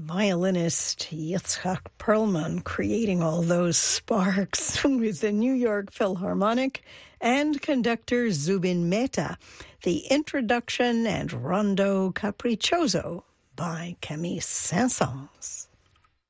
violinist Yitzhak Perlman creating all those sparks with the New York Philharmonic and conductor Zubin Mehta, the introduction and Rondo Capriccioso by Camille Saint-Saëns.